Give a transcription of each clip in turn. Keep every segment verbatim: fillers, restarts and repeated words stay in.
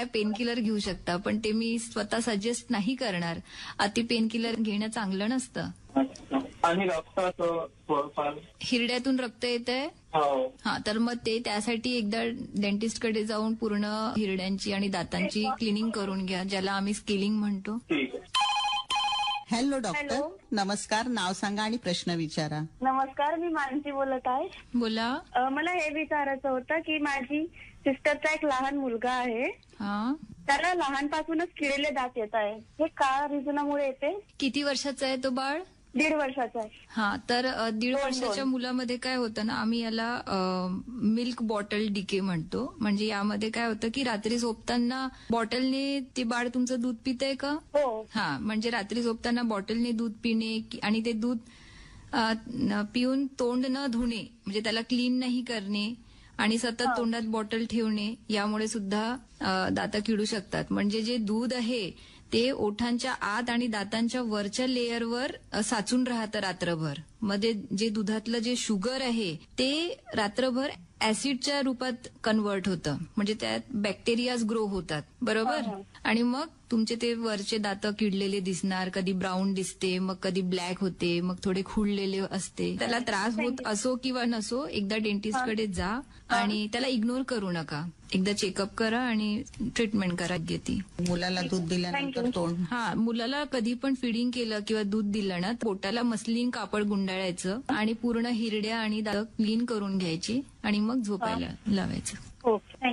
Pain killer घेऊ शकता, पण ते मी स्वतः सजेस्ट नाही करणार. अति पेन किलर घेणं चांगलं नसतं. आणि रक्ताचं थोडंफार हिरड्यातून रक्त येतंय. हो. हा, तर मग ते त्यासाठी एकदा डेंटिस्टकडे जाऊन पूर्ण हिरड्यांची आणि दातांची क्लिनिंग करून घ्या, ज्याला आम्ही स्केलिंग म्हणतो. ठीक आहे. Hello doctor. हॅलो. नमस्कार. नाव सांगा आणि प्रश्न विचारा. नमस्कार, मी मानसी बोलत आहे. बोला. अ, मला हे विचारायचं होतं की माझी सिस्टरचा एक लहान मुलगा आहे. हा, त्याला लहानपासूनच किडलेले दात येत आहे. हे का रिझनामुळे येते? किती वर्षाचा आहे तो बाळ? दीड वर्षाचा आहे. हा, तर अ, दीड दोन- वर्षाच्या दोन. मुलामध्ये काय होतं ना, आम्ही याला मिल्क बॉटल डिके म्हणतो. म्हणजे यामध्ये काय होतं की रात्री झोपताना बॉटलने ते बाळ तुमचं दूध पितंय का? हो. हा, म्हणजे रात्री झोपताना बॉटलने दूध पिणे कि- आणि ते दूध अ, न- पिऊन तोंड न धुणे, म्हणजे त्याला क्लीन नाही करणे आणि सतत तोंडात बॉटल ठेवणे, यामुळे सुद्धा अ, दात किडू शकतात. म्हणजे जे दूध आहे ते ओठांच्या आत आणि दातांच्या वरच्या लेअरवर अ, साचून राहतं रात्रभर. मध्ये जे दुधातलं जे शुगर आहे ते रात्रभर ऍसिडच्या रूपात कन्वर्ट होतं, म्हणजे त्यात बॅक्टेरियाज ग्रो होतात, बरोबर. आणि मग तुमचे ते वरचे दात किडलेले दिसणार, कधी ब्राऊन दिसते, मग कधी ब्लॅक होते, मग थोडे खुडलेले असते. त्याला त्रास होत असो किंवा नसो, एकदा डेंटिस्टकडे जा आणि त्याला इग्नोर करू नका. एकदा चेकअप करा आणि ट्रीटमेंट करा योग्य ती. मुलाला दूध दिल्यानंतर तोंड. हा, मुलाला कधी पण फिडिंग केलं किंवा दूध दिलं ना, पोटाला मस्लिन कापड गुंडाळायचं आणि पूर्ण हिरड्या आणि दात क्लीन करून घ्यायची आणि मग झोपायला लावायचं. ओके.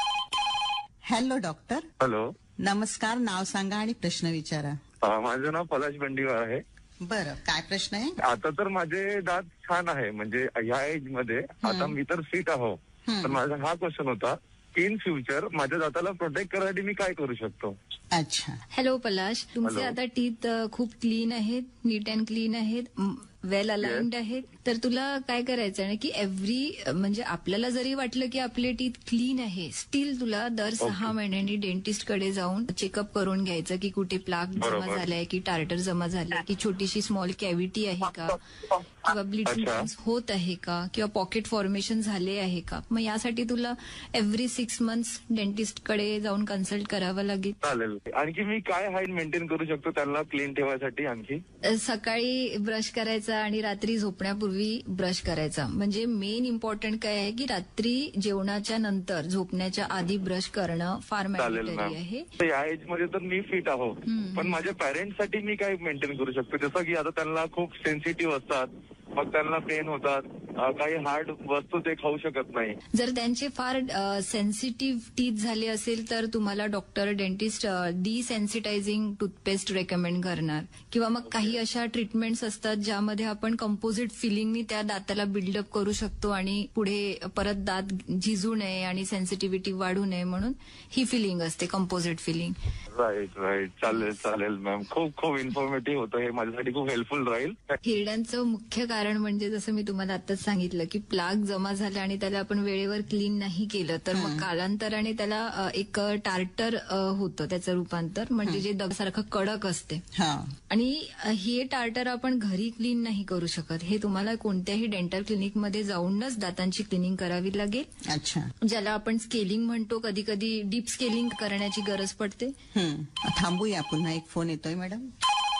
Hello doctor. हॅलो. नमस्कार. नाव सांगा आणि प्रश्न विचारा. अ, माझं नाव पलाश बंडीवार आहे. बरं, काय प्रश्न आहे? आता तर माझे दात छान आहे, म्हणजे ह्या एज मध्ये आता मी तर फिट आहो. हम्म. तर माझा हा क्वेश्चन होता, इन फ्युचर माझ्या दाताला प्रोटेक्ट करायसाठी मी काय करू शकतो? अच्छा. हॅलो पलाश, तुमचे हॅलो. आता टीथ खूप क्लीन आहेत, नीट अँड क्लीन आहेत, वेल अलाइन्ड आहेत. तर तुला काय करायचं आहे ना की एव्हरी, म्हणजे आपल्याला जरी वाटलं की आपले टीथ क्लीन आहे, स्टील तुला दर सहा महिन्यांनी डेंटिस्टकडे जाऊन चेकअप करून घ्यायचं की कुठे प्लाक जमा बरोबर. झालाय, की टार्टर जमा झालाय, की छोटीशी स्मॉल कॅव्हिटी आहे का, किंवा ब्लिडिंग अच्छा. होत आहे का, किंवा पॉकेट फॉर्मेशन झाले आहे का. मग यासाठी तुला एव्हरी सिक्स मंथ्स डेंटिस्टकडे जाऊन कन्सल्ट करावं लागेल. चालेल. आणखी मी काय हाईट मेंटेन करू शकतो त्यांना क्लीन ठेवायसाठी? आणखी सकाळी ब्रश करायचा आणि रात्री झोपण्यापूर्वी ब्रश करायचा. म्हणजे मेन इम्पॉर्टंट काय आहे की रात्री जेवणाच्या नंतर झोपण्याच्या आधी ब्रश करणं फार चालेल मॅन्डेटरी मॅम. आहे. तर या एज मध्ये तर मी फिट आहो, हम्म. पण माझ्या पॅरेंट्ससाठी मी काय मेंटेन करू शकतो? जसं की आता त्यांना खूप सेन्सिटिव्ह असतात, मग त्यांना पेन होतात, अ, काही हार्ड वस्तू ते खाऊ शकत नाही. जर त्यांचे फार सेन्सिटिव्ह टीथ झाले असेल तर तुम्हाला डॉक्टर डेंटिस्ट डिसेन्सिटायझिंग टूथपेस्ट रेकमेंड करणार, किंवा मग काही अशा ट्रीटमेंट्स असतात ज्यामध्ये आपण कंपोजिट फिलिंगनी त्या दाताला बिल्डअप करू शकतो आणि पुढे परत दात झिजू नये आणि सेन्सिटिव्हिटी वाढू नये म्हणून ही फिलिंग असते, कंपोजिट फिलिंग. Right right. चालेल चालेल मॅम. खूप खूप इन्फॉर्मेटिव्ह होतं हे, माझ्यासाठी खूप हेल्पफुल राहील. हिरड्यांचं मुख्य कारण म्हणजे जसं मी तुम्हाला आताच सांगितलं की प्लाक जमा झाला आणि त्याला आपण वेळेवर क्लीन नाही केलं तर मग कालांतराने त्याला अ, एक टार्टर अ, होतं त्याचं रूपांतर, म्हणजे जे दगसारखं कडक असते. हा. आणि हे टार्टर आपण घरी क्लीन नाही करू शकत. हे तुम्हाला कोणत्याही डेंटल क्लिनिकमध्ये जाऊनच दातांची क्लिनिंग करावी लागेल, अच्छा. ज्याला आपण स्केलिंग म्हणतो. कधी कधी डीप स्केलिंग करण्याची गरज पडते. हम्म. थांबूया, पुन्हा एक फोन येतोय madam.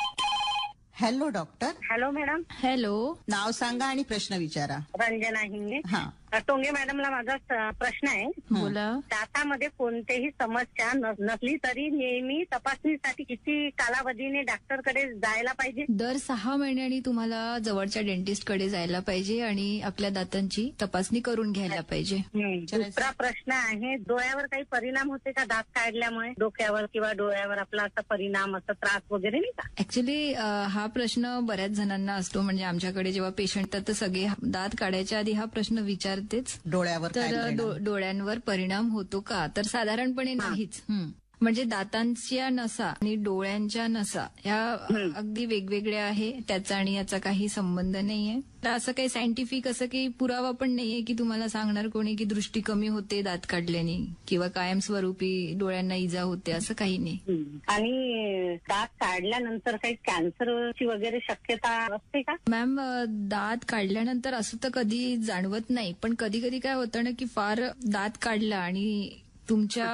Hello doctor. Hello madam. Hello. नाव सांगा आणि प्रश्न विचारा. रंजना हिंगे. हा. टोंगे मॅडमला माझा स- प्रश्न आहे. बोला. दातामध्ये कोणतीही समस्या न- नसली तरी नेहमी तपासणीसाठी किती कालावधीने डॉक्टरकडे जायला पाहिजे? दर सहा महिन्यांनी तुम्हाला जवळच्या डेंटिस्टकडे जायला पाहिजे आणि आपल्या दातांची तपासणी करून घ्यायला पाहिजे. दुसरा प्रश्न आहे, डोळ्यावर काही परिणाम होते का दात काढल्यामुळे? डोक्यावर किंवा डोळ्यावर आपला असा परिणाम, असा त्रास वगैरे नाही का? ऍक्च्युली हा प्रश्न बऱ्याच जणांना असतो. म्हणजे आमच्याकडे जेव्हा पेशंट येतात तर सगळे दात काढायच्या आधी हा प्रश्न विचारतेच, डोळ्यावर काय तर परिणाम? डो- डोळ्यांवर परिणाम होतो का? तर साधारणपणे नाहीच. हं. म्हणजे दातांच्या नसा आणि डोळ्यांच्या नसा ह्या अगदी वेगवेगळ्या आहे, त्याचा आणि याचा काही संबंध नाहीये. तर असं काही सायंटिफिक असं काही पुरावा पण नाहीये की तुम्हाला सांगणार कोणी की दृष्टी कमी होते दात काढल्याने किंवा कायमस्वरूपी डोळ्यांना इजा होते, असं काही नाही. आणि दात काढल्यानंतर काही कॅन्सरची वगैरे शक्यता असते का? मॅम, दात काढल्यानंतर असं तर कधी जाणवत नाही, पण कधी कधी काय होतं ना की फार दात काढला आणि तुमच्या